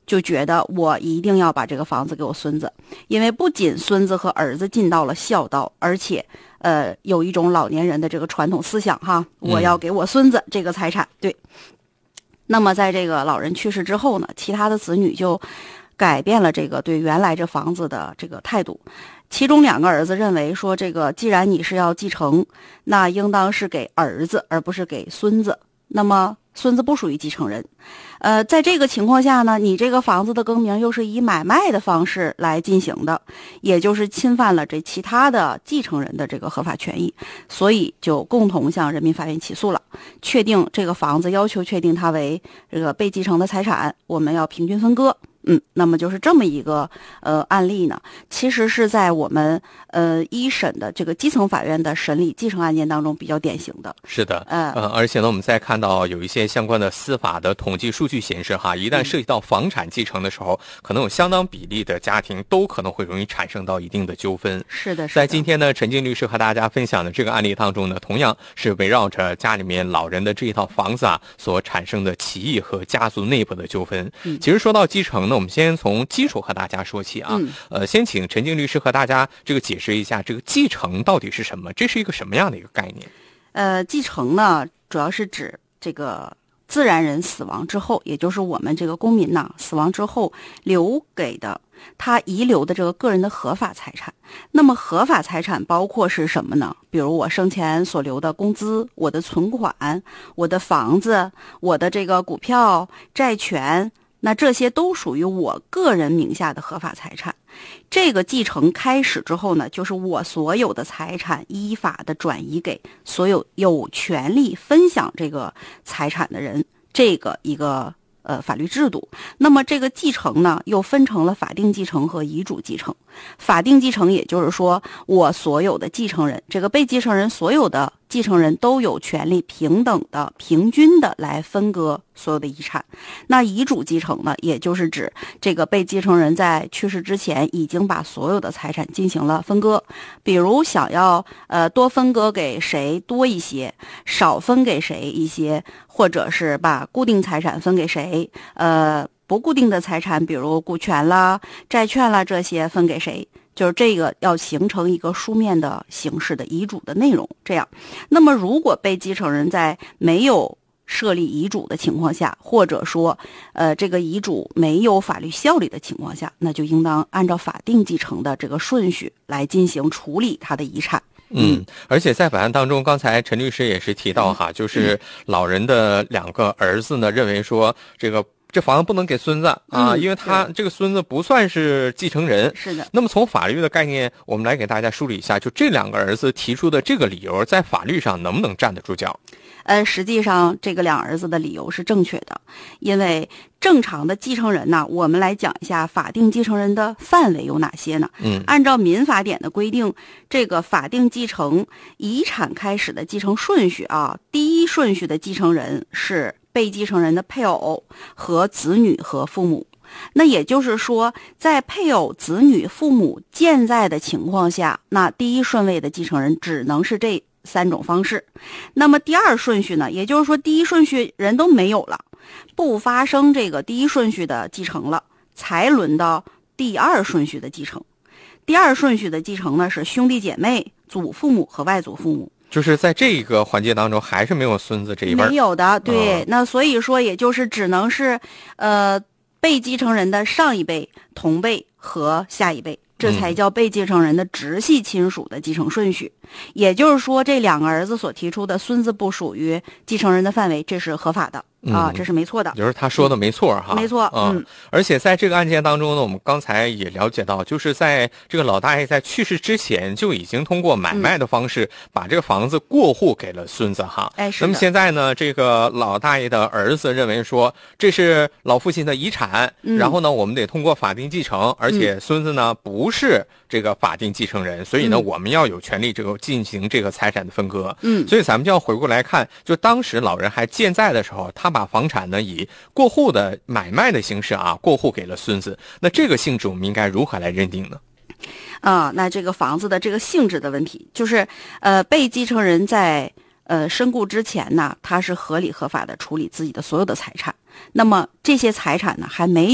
就觉得我一定要把这个房子给我孙子，因为不仅孙子和儿子尽到了孝道，而且有一种老年人的这个传统思想哈，我要给我孙子这个财产。对，那么在这个老人去世之后呢，其他的子女就改变了这个对原来这房子的这个态度。其中2个儿子认为说，这个既然你是要继承，那应当是给儿子而不是给孙子，那么孙子不属于继承人。在这个情况下呢，你这个房子的更名又是以买卖的方式来进行的，也就是侵犯了这其他的继承人的这个合法权益，所以就共同向人民法院起诉了，确定这个房子，要求确定它为这个被继承的财产，我们要平均分割。那么就是这么一个案例呢，其实是在我们一审的这个基层法院的审理继承案件当中比较典型的。 是的，而且呢，我们再看到有一些相关的司法的统计数据显示哈，一旦涉及到房产继承的时候，可能有相当比例的家庭都可能会容易产生到一定的纠纷。 是的， 在今天呢，陈静律师和大家分享的这个案例当中呢，同样是围绕着家里面老人的这一套房子啊所产生的歧义和家族内部的纠纷。其实说到继承呢，我们先从基础和大家说起啊。先请陈静律师和大家这个解释一下，这个继承到底是什么？这是一个什么样的一个概念？ 继承呢，主要是指这个自然人死亡之后，也就是我们这个公民呐死亡之后留给的他遗留的这个个人的合法财产。那么合法财产包括是什么呢？比如我生前所留的工资、我的存款、我的房子、我的这个股票、债权，那这些都属于我个人名下的合法财产。这个继承开始之后呢，就是我所有的财产依法的转移给所有有权利分享这个财产的人，这个一个法律制度。那么这个继承呢，又分成了法定继承和遗嘱继承。法定继承也就是说，我所有的继承人，这个被继承人所有的继承人都有权利平等的、平均的来分割所有的遗产。那遗嘱继承呢，也就是指这个被继承人在去世之前已经把所有的财产进行了分割，比如想要多分割给谁多一些，少分给谁一些，或者是把固定财产分给谁，不固定的财产，比如股权啦、债券啦，这些分给谁，就是这个要形成一个书面的形式的遗嘱的内容。这样，那么如果被继承人在没有设立遗嘱的情况下，或者说这个遗嘱没有法律效力的情况下，那就应当按照法定继承的这个顺序来进行处理他的遗产。 而且在本案当中，刚才陈律师也是提到哈，就是老人的2个儿子呢，认为说这房子不能给孙子啊，因为他这个孙子不算是继承人。 是的。 那么从法律的概念，我们来给大家梳理一下，就这2个儿子提出的这个理由，在法律上能不能站得住脚？ 实际上这个2儿子的理由是正确的，因为正常的继承人呢，我们来讲一下法定继承人的范围有哪些呢？按照民法典的规定，这个法定继承遗产开始的继承顺序啊，第一顺序的继承人是被继承人的配偶和子女和父母。那也就是说，在配偶、子女、父母健在的情况下，那第一顺位的继承人只能是这3种方式。那么第2顺序呢，也就是说第一顺序人都没有了，不发生这个第一顺序的继承了，才轮到第2顺序的继承。第2顺序的继承呢，是兄弟姐妹、祖父母和外祖父母。 就是在这个环节当中，还是没有孙子这一辈。 没有的，对。那所以说，也就是只能是被继承人的上一辈、同辈和下一辈，这才叫被继承人的直系亲属的继承顺序。也就是说，这2个儿子所提出的孙子不属于继承人的范围，这是合法的啊，这是没错的。 就是他说的没错哈， 没错。 而且在这个案件当中呢，我们刚才也了解到，就是在这个老大爷在去世之前就已经通过买卖的方式把这个房子过户给了孙子哈。那么现在呢，这个老大爷的儿子认为说这是老父亲的遗产，然后呢，我们得通过法定继承，而且孙子呢不是这个法定继承人，所以呢，我们要有权利这个进行这个财产的分割。所以咱们就要回过来看，就当时老人还健在的时候，他把房产呢以过户的买卖的形式啊过户给了孙子。那这个性质我们应该如何来认定呢？ 那这个房子的这个性质的问题，就是被继承人在身故之前呢，他是合理合法的处理自己的所有的财产。那么这些财产呢，还没